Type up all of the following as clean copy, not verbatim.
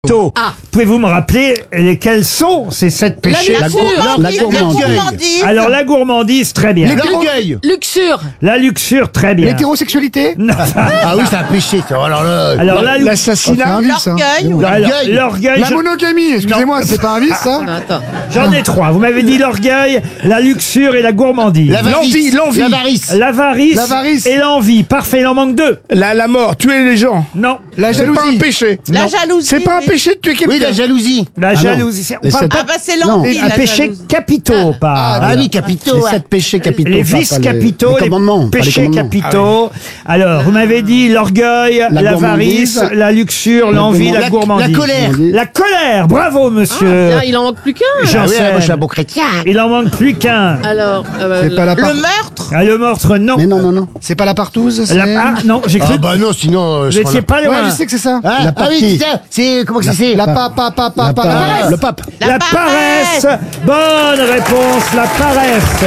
Pouvez-vous me rappeler lesquels sont ces 7 péchés? La gourmandise. Alors la gourmandise, très bien. L'orgueil. Luxure. La luxure, très bien. L'hétérosexualité. Non. Ah oui, c'est un péché, ça. Alors là, Alors là, L'assassinat. l'orgueil, La monogamie, excusez-moi, c'est pas un vice, ça? Attends. j'en ai 3. Vous m'avez dit l'orgueil, la luxure et la gourmandise. l'avarice. L'avarice. L'avarice et l'envie. Parfait, il en manque 2. La mort, tuer les gens. Non. La jalousie. C'est pas un péché. La jalousie. C'est pas un péché de tuer quelqu'un. Oui, la jalousie. La jalousie. On parle pas c'est l'envie. un péché capitaux, pas. Ah oui, capitaux. Les 7 péchés capitaux. Les pas vices les- capitaux, les commandements, les pas les péchés commandements. capitaux. Alors, vous m'avez dit l'orgueil, l'avarice, gourmandise, la luxure, l'envie, la gourmandise. La colère. La colère, bravo monsieur. Il en manque plus qu'un. Ah oui, Janssen. moi je suis un bon chrétien. Il en manque plus qu'un. Alors, C'est pas la le part- meurtre. Ah, le meurtre, non. Mais non. C'est pas la partouze, c'est... Ah, non, j'ai cru. Ah bah non, sinon... Vous n'étiez pas loin. Ouais, je sais que c'est ça. Ah, La ah oui, partie. c'est ça. C'est... Comment que c'est La paresse. Le pape. La paresse. Bonne réponse, la paresse.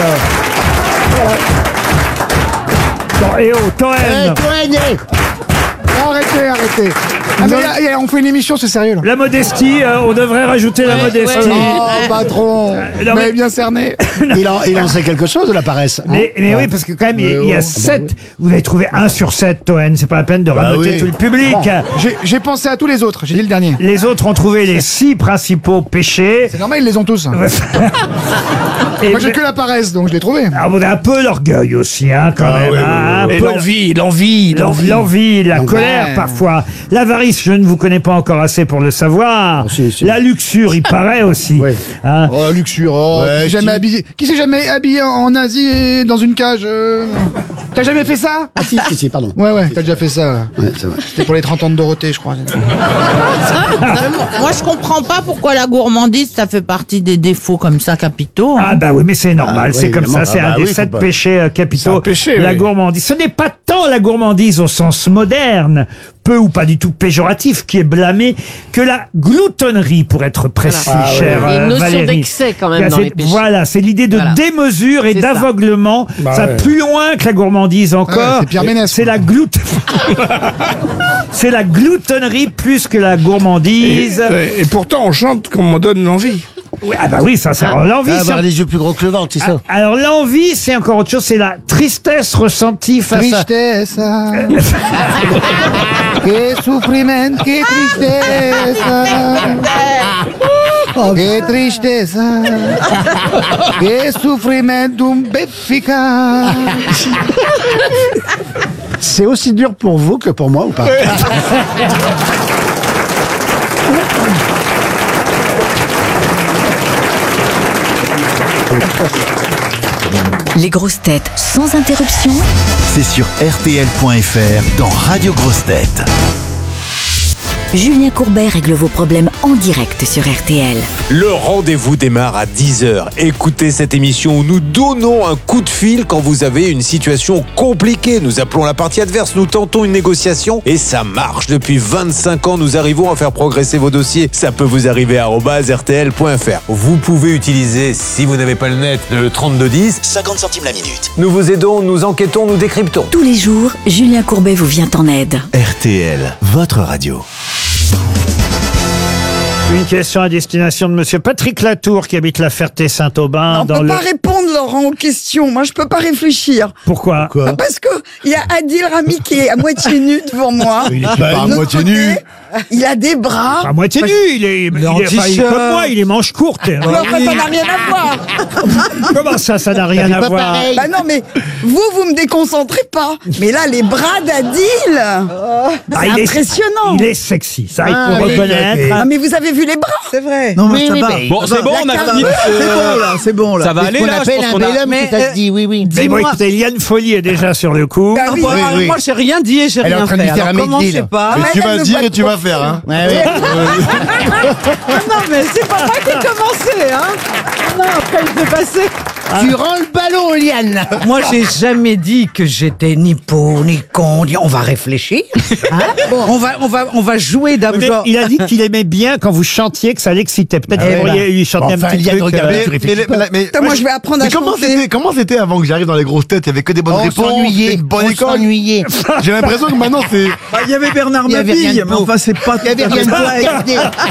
Bon, et oh, Toen. Arrêtez. Ah, mais on fait une émission, c'est sérieux, là. La modestie, on devrait rajouter la modestie. Oh, patron. non, Vous mais- m'avez bien cerné. Il en sait quelque chose de la paresse. hein. Mais oui, parce que quand même, il y a 7. Vous avez trouvé 1 sur 7, Toen. C'est pas la peine de raboter oui. tout le public. J'ai pensé à tous les autres, j'ai dit le dernier. Les autres ont trouvé les 6 principaux péchés. C'est normal, ils les ont tous. Et Moi, j'ai que la paresse, donc je l'ai trouvé. alors, vous avez un peu l'orgueil aussi, hein, quand même. oui, hein, un Et peu l'envie. l'envie, la colère Ouais. parfois. L'avarice, je ne vous connais pas encore assez pour le savoir. Si. La luxure, il paraît aussi. Oui. Hein. Oh, luxure, Ouais, Qui s'est jamais habillé en Asie et dans une cage T'as jamais fait ça? Ah si, pardon. Ouais, t'as déjà fait ça. Ouais, c'est vrai. C'était pour les 30 ans de Dorothée, je crois. Moi, je comprends pas pourquoi la gourmandise, ça fait partie des défauts comme ça capitaux. Ah bah oui, mais c'est normal, Ah, c'est oui, comme ça, évidemment. c'est Ah un bah des oui, faut 7 pas- péchés capitaux. C'est un péché, la oui. gourmandise. Ce n'est pas tant la gourmandise au sens moderne, peu ou pas du tout péjoratif, qui est blâmée, que la gloutonnerie, pour être précis, chère Il y a une notion Valérie. d'excès quand même Là, dans c'est- les péchés. Voilà, c'est l'idée de Voilà. démesure et C'est ça. d'aveuglement. ça ouais. plus loin que la gourmandise encore. Ouais, c'est Pierre Ménès, C'est quoi. la c'est la gloutonnerie plus que la gourmandise. Et pourtant, on chante comme on donne l'envie. Oui, ah bah oui, ça, c'est l'envie. ça. Avoir les yeux plus gros que le ventre, c'est ça. Alors l'envie, c'est encore autre chose, c'est la tristesse ressentie face à... Tristeza. Que sufrimiento, que tristeza. Que tristeza. Que sufrimiento eficaz. C'est aussi dur pour vous que pour moi ou pas? Les grosses têtes sans interruption. C'est sur RTL.fr dans Radio Grosses Têtes. Julien Courbet règle vos problèmes en direct sur RTL. Le rendez-vous démarre à 10h. Écoutez cette émission où nous donnons un coup de fil quand vous avez une situation compliquée. Nous appelons la partie adverse, nous tentons une négociation et ça marche. Depuis 25 ans, nous arrivons à faire progresser vos dossiers. Ça peut vous arriver à @rtl.fr. Vous pouvez utiliser, si vous n'avez pas le net, le 3210. 50 centimes la minute. Nous vous aidons, nous enquêtons, nous décryptons. Tous les jours, Julien Courbet vous vient en aide. RTL, votre radio. Une question à destination de monsieur Patrick Latour qui habite la Ferté-Saint-Aubin. On dans peut le... pas répondre, Laurent, aux questions. Moi, je peux pas réfléchir. Pourquoi Ah, parce que il y a Adil Rami qui est à moitié nu devant moi. Il est pas à L'autre moitié côté, nu. Il a des bras. À moitié nu, il est comme moi, il est manche courte. Mais enfin, ça n'a rien à voir. Comment ça n'a rien à pas voir pareil. Bah non, mais vous me déconcentrez pas. Mais là, les bras d'Adil, c'est il est- impressionnant. Il est sexy, ça il Ah, faut oui, reconnaître. Ah, mais vous avez vu les bras. C'est vrai. Non, mais ça va. Bon, c'est bon, on a fini. C'est bon, là. Ça va C'est ce aller qu'on là, je appelle pense un qu'on bel a... homme, c'est ça se dit, oui. Mais bon, écoutez, Liane Folly est déjà sur le coup. Bah oui. Oui. Moi, j'ai rien dit et j'ai Elle est en rien train de lui fait. faire un Alors, medley, commencez là. pas. Mais tu vas dire et tu vas faire, hein. Ouais. Non, mais c'est pas moi qui ai commencé, hein. Non, après, il s'est passé. Tu rends le ballon, Liane. Moi, j'ai jamais dit que j'étais ni pauvre, ni con, on va réfléchir. Hein. On va jouer Mais d'abord. il a dit qu'il aimait bien quand vous chantiez, que ça l'excitait. Peut-être que vous pourriez lui chanter un petit truc. Putain, moi, je vais apprendre à chanter. Comment c'était avant que j'arrive dans les grosses têtes? Il y avait que des bonnes On réponses, s'ennuyait. une bonne On école. s'ennuyait. J'ai l'impression que maintenant c'est... Il y avait Bernard Il y avait rien Mabille, de mais beau. enfin, c'est pas Il y avait rien de beau.